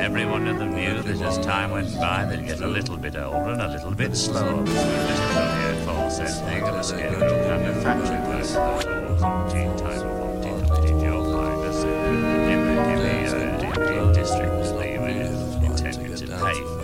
everyone of them knew that as time went by, they'd get a little bit older and a little bit slower. Mr. Collier falls said thing of a schedule manufactured by the time of your finest in the districts they were intended to pay